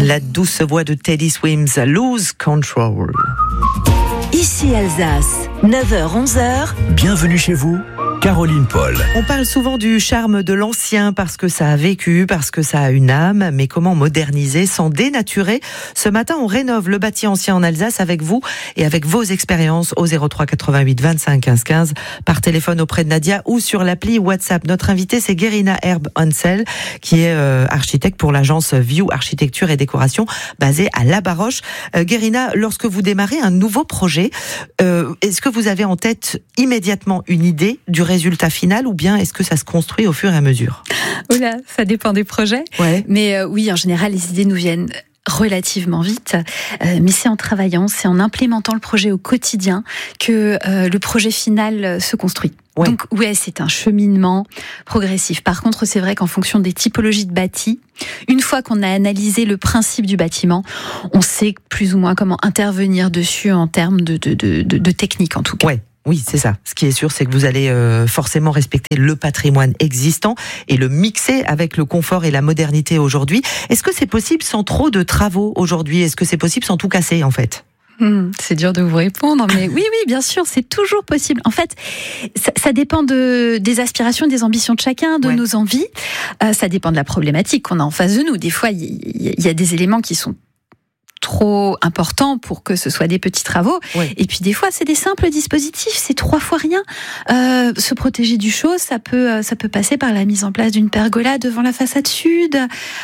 La douce voix de Teddy Swims, Lose Control. Ici Alsace, 9h-11h. Bienvenue chez vous, Caroline Paul. On parle souvent du charme de l'ancien parce que ça a vécu, parce que ça a une âme, mais comment moderniser sans dénaturer? Ce matin, on rénove le bâti ancien en Alsace avec vous et avec vos expériences au 03 88 25 15 15 par téléphone auprès de Nadia ou sur l'appli WhatsApp. Notre invitée, c'est Guerina Herb-Hansel, qui est architecte pour l'agence View Architecture et Décoration basée à La Baroche. Guerina, lorsque vous démarrez un nouveau projet, est-ce que vous avez en tête immédiatement une idée du résultat final ou bien est-ce que ça se construit au fur et à mesure? Oula, ça dépend des projets. Ouais. Mais oui, en général, les idées nous viennent relativement vite, mais c'est en travaillant, c'est en implémentant le projet au quotidien que le projet final se construit. Ouais. Donc ouais, c'est un cheminement progressif. Par contre, c'est vrai qu'en fonction des typologies de bâtis, une fois qu'on a analysé le principe du bâtiment, on sait plus ou moins comment intervenir dessus en termes de technique en tout cas. Ouais. Oui, c'est ça. Ce qui est sûr, c'est que vous allez forcément respecter le patrimoine existant et le mixer avec le confort et la modernité aujourd'hui. Est-ce que c'est possible sans trop de travaux aujourd'hui? Est-ce que c'est possible sans tout casser, en fait? C'est dur de vous répondre, mais oui, bien sûr, c'est toujours possible. En fait, ça dépend des aspirations, des ambitions de chacun, de nos envies. Ça dépend de la problématique qu'on a en face de nous. Des fois, il y a des éléments qui sont trop important pour que ce soit des petits travaux. Oui. Et puis des fois, c'est des simples dispositifs, c'est 3 fois rien. Se protéger du chaud, ça peut passer par la mise en place d'une pergola devant la façade sud,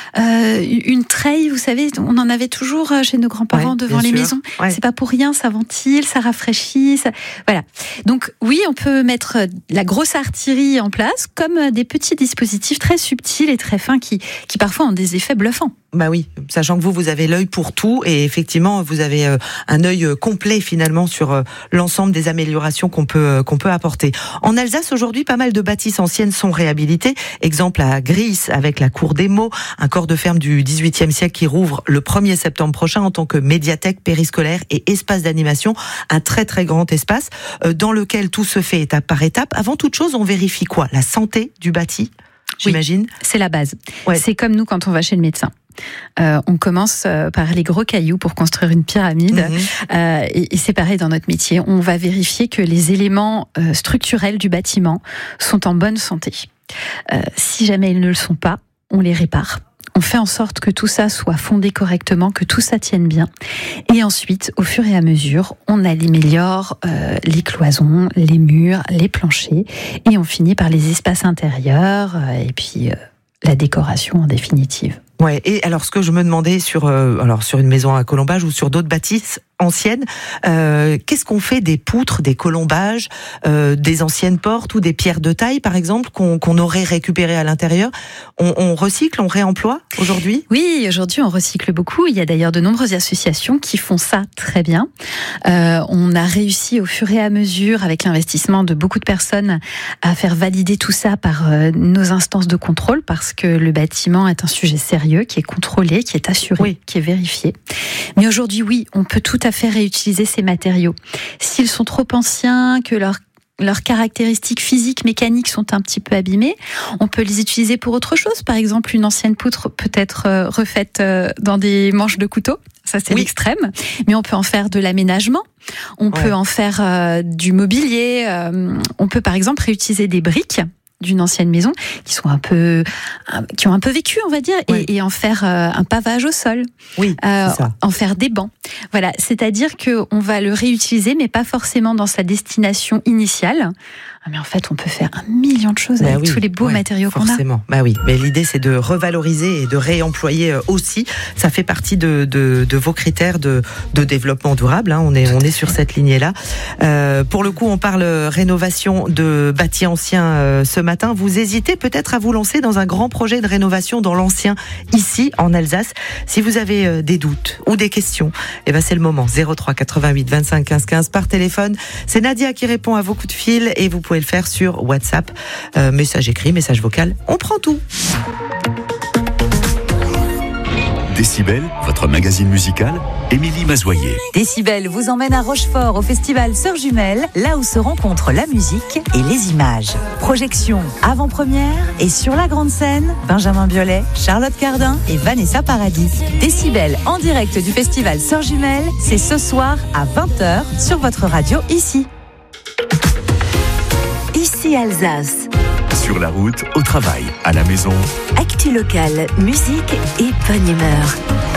une treille, vous savez, on en avait toujours chez nos grands-parents devant les maisons. Ouais. C'est pas pour rien, ça ventile, ça rafraîchit, voilà. Donc oui, on peut mettre la grosse artillerie en place, comme des petits dispositifs très subtils et très fins qui parfois ont des effets bluffants. Bah oui, sachant que vous avez l'œil pour tout et effectivement vous avez un œil complet finalement sur l'ensemble des améliorations qu'on peut apporter. En Alsace aujourd'hui, pas mal de bâtisses anciennes sont réhabilitées. Exemple à Gries avec la cour des Mots, un corps de ferme du XVIIIe siècle qui rouvre le 1er septembre prochain en tant que médiathèque périscolaire et espace d'animation, un très très grand espace dans lequel tout se fait étape par étape. Avant toute chose, on vérifie quoi? La santé du bâti, j'imagine. Oui, c'est la base. Ouais. C'est comme nous quand on va chez le médecin. On commence par les gros cailloux pour construire une pyramide. Et c'est pareil dans notre métier. On va vérifier que les éléments structurels du bâtiment sont en bonne santé. Si jamais ils ne le sont pas, on les répare. On fait en sorte que tout ça soit fondé correctement, que tout ça tienne bien. Et ensuite, au fur et à mesure, on améliore les cloisons, les murs, les planchers. Et on finit par les espaces intérieurs et puis la décoration en définitive. Ouais. Et alors, ce que je me demandais sur une maison à colombage ou sur d'autres bâtisses anciennes, qu'est-ce qu'on fait des poutres, des colombages, des anciennes portes ou des pierres de taille, par exemple, qu'on aurait récupérées à l'intérieur? On recycle, on réemploie aujourd'hui? Oui, aujourd'hui, on recycle beaucoup. Il y a d'ailleurs de nombreuses associations qui font ça très bien. On a réussi au fur et à mesure, avec l'investissement de beaucoup de personnes, à faire valider tout ça par nos instances de contrôle, parce que le bâtiment est un sujet sérieux, qui est contrôlé, qui est assuré, qui est vérifié. Mais aujourd'hui, oui, on peut tout à fait réutiliser ces matériaux. S'ils sont trop anciens, que leurs caractéristiques physiques, mécaniques sont un petit peu abîmées, on peut les utiliser pour autre chose. Par exemple, une ancienne poutre peut être refaite dans des manches de couteau. Ça, c'est l'extrême. Mais on peut en faire de l'aménagement. On peut en faire du mobilier. On peut, par exemple, réutiliser des briques d'une ancienne maison qui ont un peu vécu, on va dire, et en faire un pavage au sol, en faire des bancs. Voilà, c'est-à-dire que on va le réutiliser, mais pas forcément dans sa destination initiale. Mais en fait, on peut faire 1 million de choses avec tous les beaux matériaux qu'on a. Forcément, oui. Mais l'idée, c'est de revaloriser et de réemployer aussi. Ça fait partie de vos critères de développement durable. On est sur cette lignée-là. Pour le coup, on parle rénovation de bâtis anciens ce matin. Vous hésitez peut-être à vous lancer dans un grand projet de rénovation dans l'ancien, ici, en Alsace. Si vous avez des doutes ou des questions, c'est le moment. 03 88 25 15 15 par téléphone. C'est Nadia qui répond à vos coups de fil et vous pouvez le faire sur WhatsApp, message écrit, message vocal, on prend tout. Décibel, votre magazine musical, Émilie Mazoyer. Décibel vous emmène à Rochefort au festival Sœurs Jumelles, là où se rencontrent la musique et les images. Projection, avant-première et sur la grande scène, Benjamin Biolay, Charlotte Cardin et Vanessa Paradis. Décibel en direct du festival Sœurs Jumelles, c'est ce soir à 20h sur votre radio ici. Ici Alsace. Sur la route, au travail, à la maison. Actu locale, musique et bonne humeur.